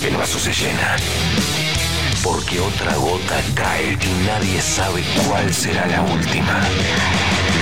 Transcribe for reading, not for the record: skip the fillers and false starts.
El vaso se llena. Porque otra gota cae y nadie sabe cuál será la última.